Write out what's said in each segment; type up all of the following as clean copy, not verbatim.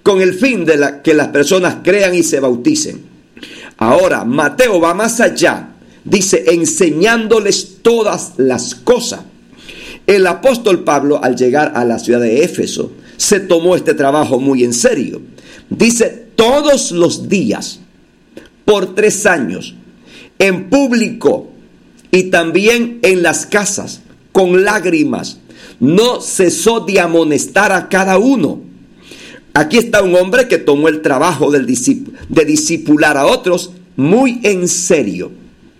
con el fin de que las personas crean y se bauticen. Ahora, Mateo va más allá. Dice, enseñándoles todas las cosas. El apóstol Pablo, al llegar a la ciudad de Éfeso, se tomó este trabajo muy en serio. Dice, todos los días, por 3 años, en público y también en las casas, con lágrimas, no cesó de amonestar a cada uno. Aquí está un hombre que tomó el trabajo de discipular a otros muy en serio.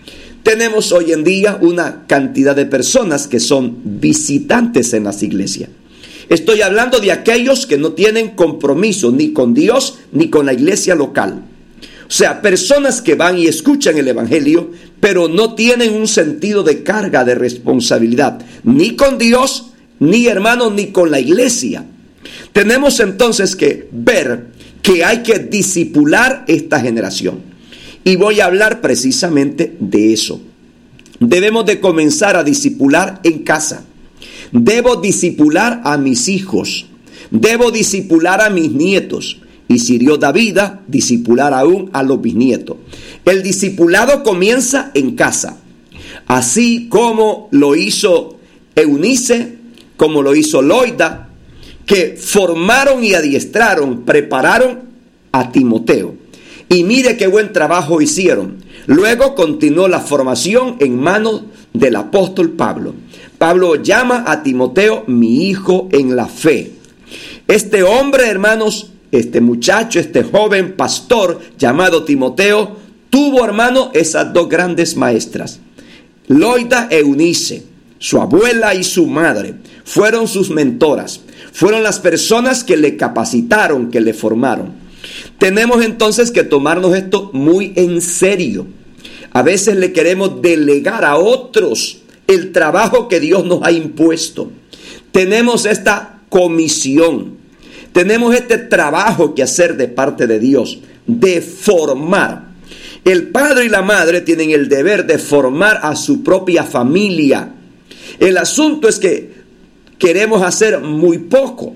Tenemos hoy en día una cantidad de personas que son visitantes en las iglesias. Estoy hablando de aquellos que no tienen compromiso ni con Dios ni con la iglesia local. O sea, personas que van y escuchan el evangelio, pero no tienen un sentido de carga, de responsabilidad, ni con Dios, ni hermanos, ni con la iglesia. Tenemos entonces que ver que hay que discipular esta generación. Y voy a hablar precisamente de eso. Debemos de comenzar a discipular en casa. Debo discipular a mis hijos. Debo discipular a mis nietos. Y si Dios da vida, discipular aún a los bisnietos. El discipulado comienza en casa. Así como lo hizo Eunice, como lo hizo Loida, que formaron y adiestraron, prepararon a Timoteo. Y mire qué buen trabajo hicieron. Luego continuó la formación en manos del apóstol Pablo. Pablo llama a Timoteo mi hijo en la fe. Este hombre, hermanos, este muchacho, este joven pastor llamado Timoteo, tuvo, hermano, esas 2 grandes maestras. Loida e Eunice, su abuela y su madre, fueron sus mentoras. Fueron las personas que le capacitaron, que le formaron. Tenemos entonces que tomarnos esto muy en serio. A veces le queremos delegar a otros el trabajo que Dios nos ha impuesto. Tenemos esta comisión, tenemos este trabajo que hacer de parte de Dios, de formar. El padre y la madre tienen el deber de formar a su propia familia. El asunto es que queremos hacer muy poco.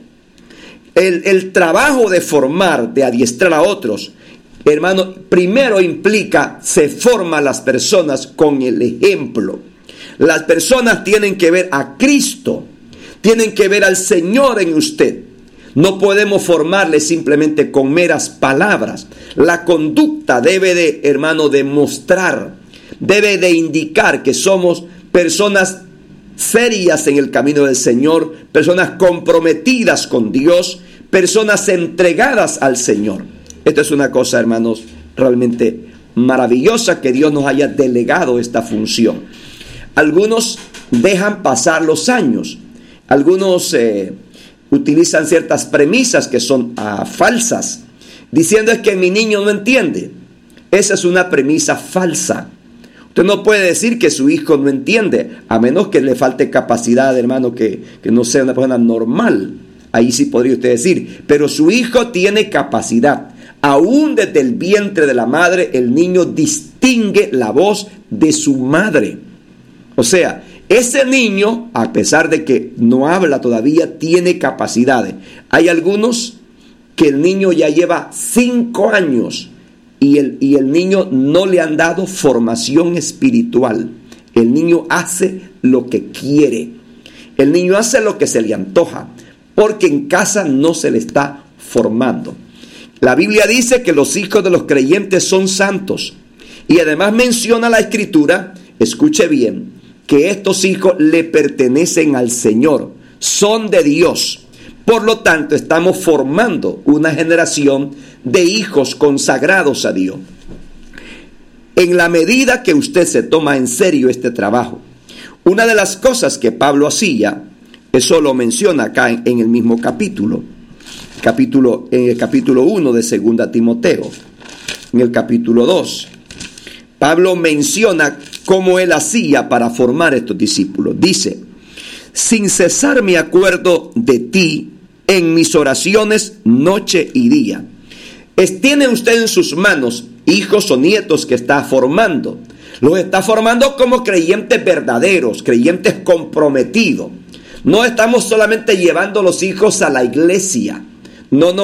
El trabajo de formar, de adiestrar a otros, hermano, primero implica, se forman las personas con el ejemplo. Las personas tienen que ver a Cristo, tienen que ver al Señor en usted. No podemos formarles simplemente con meras palabras. La conducta debe de, hermano, demostrar, debe de indicar que somos personas serias en el camino del Señor, personas comprometidas con Dios, personas entregadas al Señor. Esto es una cosa, hermanos, realmente maravillosa, que Dios nos haya delegado esta función. Algunos dejan pasar los años, algunos utilizan ciertas premisas que son falsas, diciendo es que mi niño no entiende. Esa es una premisa falsa. Usted no puede decir que su hijo no entiende, a menos que le falte capacidad, hermano, que no sea una persona normal. Ahí sí podría usted decir, pero su hijo tiene capacidad. Aún desde el vientre de la madre, el niño distingue la voz de su madre. O sea, ese niño, a pesar de que no habla todavía, tiene capacidades. Hay algunos que el niño ya lleva 5 años y el niño no le han dado formación espiritual. El niño hace lo que quiere. El niño hace lo que se le antoja, porque en casa no se le está formando. La Biblia dice que los hijos de los creyentes son santos. Y además menciona la Escritura, escuche bien, que estos hijos le pertenecen al Señor, son de Dios. Por lo tanto, estamos formando una generación de hijos consagrados a Dios. En la medida que usted se toma en serio este trabajo, una de las cosas que Pablo hacía, eso lo menciona acá en el mismo capítulo, en el capítulo 1 de 2 Timoteo, en el capítulo 2, Pablo menciona cómo él hacía para formar estos discípulos. Dice, sin cesar me acuerdo de ti en mis oraciones noche y día. Tiene usted en sus manos hijos o nietos que está formando. Los está formando como creyentes verdaderos, creyentes comprometidos. No estamos solamente llevando los hijos a la iglesia. No